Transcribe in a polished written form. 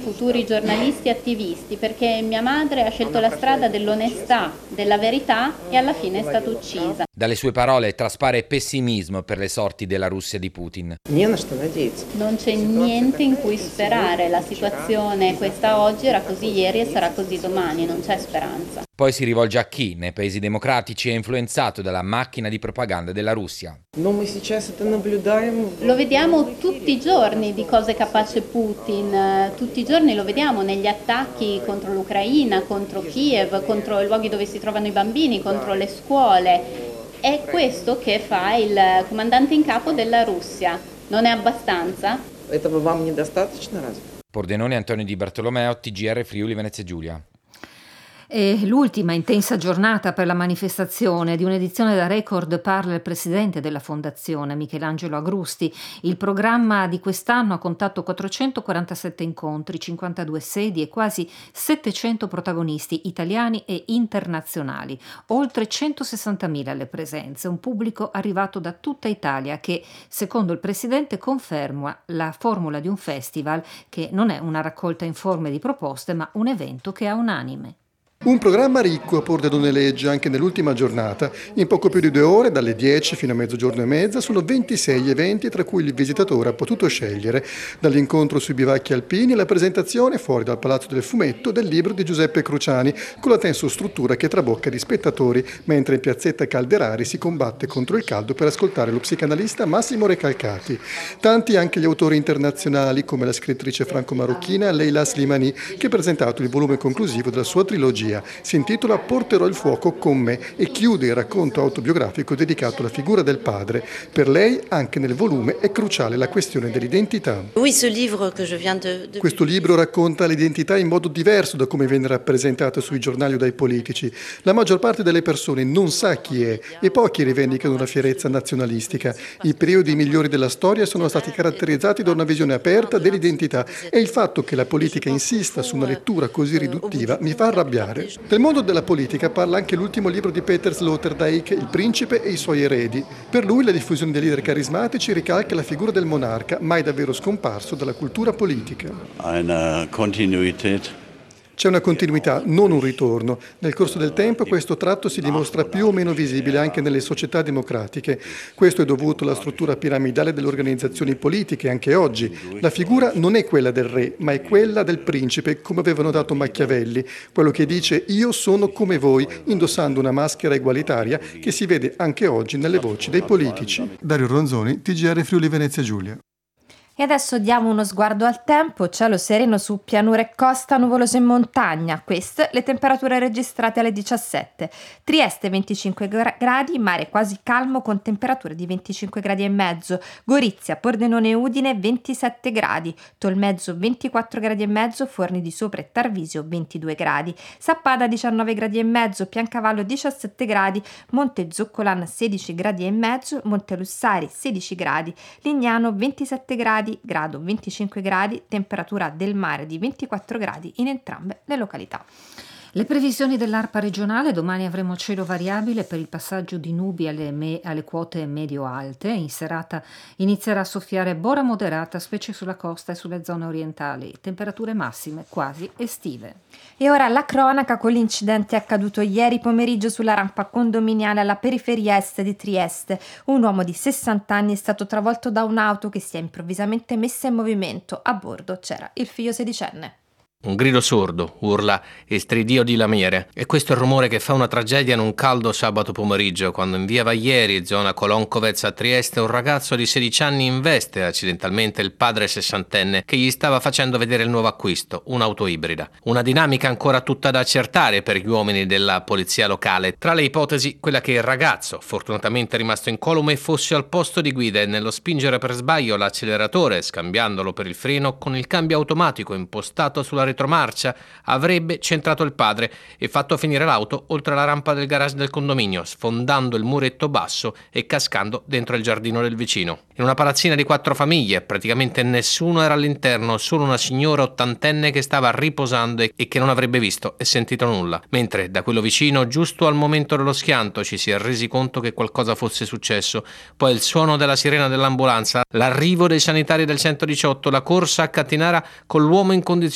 futuri giornalisti e attivisti, perché mia madre ha scelto la strada dell'onestà, della verità e alla fine è stata uccisa. Dalle sue parole traspare pessimismo per le sorti della Russia di Putin. Non c'è niente in cui sperare, la situazione questa oggi era così ieri e sarà così domani, non c'è speranza. Poi si rivolge a chi nei paesi democratici è influenzato dalla macchina di propaganda della Russia. Lo vediamo tutti i giorni di cosa è capace Putin, tutti i giorni lo vediamo negli attacchi contro l'Ucraina, contro Kiev, contro i luoghi dove si trovano i bambini, contro le scuole. È questo che fa il comandante in capo della Russia. Non è abbastanza? Pordenone Antonio Di Bartolomeo, TGR Friuli Venezia Giulia. E l'ultima intensa giornata per la manifestazione. Di un'edizione da record parla il presidente della fondazione, Michelangelo Agrusti. Il programma di quest'anno ha contato 447 incontri, 52 sedi e quasi 700 protagonisti italiani e internazionali. Oltre 160.000 le presenze, un pubblico arrivato da tutta Italia che, secondo il presidente, conferma la formula di un festival che non è una raccolta informe di proposte, ma un evento che ha un'anime. Un programma ricco a Pordenone Legge anche nell'ultima giornata. In poco più di 2 ore, dalle 10 fino a mezzogiorno e mezza, sono 26 eventi tra cui il visitatore ha potuto scegliere. Dall'incontro sui bivacchi alpini alla presentazione, fuori dal Palazzo del Fumetto, del libro di Giuseppe Cruciani, con la tensostruttura che trabocca di spettatori, mentre in piazzetta Calderari si combatte contro il caldo per ascoltare lo psicanalista Massimo Recalcati. Tanti anche gli autori internazionali, come la scrittrice franco-marocchina Leila Slimani, che ha presentato il volume conclusivo della sua trilogia. Si intitola Porterò il fuoco con me e chiude il racconto autobiografico dedicato alla figura del padre. Per lei, anche nel volume, è cruciale la questione dell'identità. Questo libro racconta l'identità in modo diverso da come viene rappresentata sui giornali o dai politici. La maggior parte delle persone non sa chi è e pochi rivendicano una fierezza nazionalistica. I periodi migliori della storia sono stati caratterizzati da una visione aperta dell'identità e il fatto che la politica insista su una lettura così riduttiva mi fa arrabbiare. Del mondo della politica parla anche l'ultimo libro di Peter Sloterdijk, Il principe e i suoi eredi. Per lui la diffusione dei leader carismatici ricalca la figura del monarca, mai davvero scomparso dalla cultura politica. C'è una continuità, non un ritorno. Nel corso del tempo questo tratto si dimostra più o meno visibile anche nelle società democratiche. Questo è dovuto alla struttura piramidale delle organizzazioni politiche anche oggi. La figura non è quella del re, ma è quella del principe, come aveva notato Machiavelli, quello che dice io sono come voi, indossando una maschera egualitaria che si vede anche oggi nelle voci dei politici. Dario Ronzoni, TGR Friuli Venezia Giulia. E adesso diamo uno sguardo al tempo, cielo sereno su pianura e costa, nuvoloso in montagna. Queste le temperature registrate alle 17. Trieste 25 gradi, mare quasi calmo con temperature di 25 gradi e mezzo. Gorizia, Pordenone e Udine 27 gradi. Tolmezzo 24 gradi e mezzo, Forni di Sopra e Tarvisio 22 gradi. Sappada 19 gradi e mezzo, Piancavallo 17 gradi, Monte Zoccolan 16 gradi e mezzo, Monte Lussari 16 gradi, Lignano 27 gradi, grado 25 gradi, temperatura del mare di 24 gradi in entrambe le località. Le previsioni dell'ARPA regionale: domani avremo cielo variabile per il passaggio di nubi alle quote medio-alte. In serata inizierà a soffiare bora moderata, specie sulla costa e sulle zone orientali. Temperature massime quasi estive. E ora la cronaca con l'incidente accaduto ieri pomeriggio sulla rampa condominiale alla periferia est di Trieste. Un uomo di 60 anni è stato travolto da un'auto che si è improvvisamente messa in movimento. A bordo c'era il figlio sedicenne. Un grido sordo, urla e stridio di lamiere. E questo è il rumore che fa una tragedia in un caldo sabato pomeriggio, quando in via Vaglieri, zona Colonkovec a Trieste, un ragazzo di 16 anni investe accidentalmente il padre sessantenne che gli stava facendo vedere il nuovo acquisto, un'auto ibrida. Una dinamica ancora tutta da accertare per gli uomini della polizia locale. Tra le ipotesi, quella che il ragazzo, fortunatamente rimasto incolume, fosse al posto di guida e nello spingere per sbaglio l'acceleratore, scambiandolo per il freno, con il cambio automatico impostato sulla retromarcia, avrebbe centrato il padre e fatto finire l'auto oltre la rampa del garage del condominio, sfondando il muretto basso e cascando dentro il giardino del vicino. In una palazzina di 4 famiglie, praticamente nessuno era all'interno, solo una signora ottantenne che stava riposando e che non avrebbe visto e sentito nulla, mentre da quello vicino, giusto al momento dello schianto, ci si è resi conto che qualcosa fosse successo. Poi il suono della sirena dell'ambulanza, l'arrivo dei sanitari del 118, la corsa a Catinara con l'uomo in condizione